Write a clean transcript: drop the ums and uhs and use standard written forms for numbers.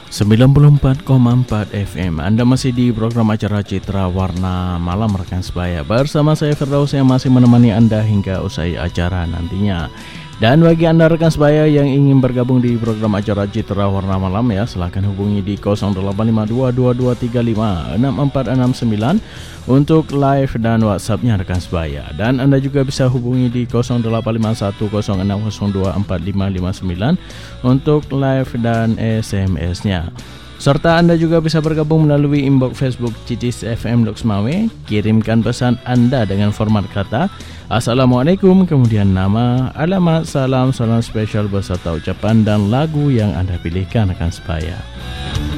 94,4 FM. Anda masih di program acara Citra Warna Malam rekan sebaya. Bersama saya Firdaus yang masih menemani Anda hingga usai acara nantinya. Dan bagi Anda rekan sebaya yang ingin bergabung di program acara Citra Warna Malam ya, silakan hubungi di 085222356469 untuk live dan WhatsApp-nya rekan sebaya. Dan Anda juga bisa hubungi di 085106024559 untuk live dan SMS-nya. Serta Anda juga bisa bergabung melalui inbox Facebook Citis FM Loksmawe. Kirimkan pesan Anda dengan format kata Assalamualaikum, kemudian nama, alamat, salam spesial beserta ucapan dan lagu yang Anda pilihkan rekan sebaya.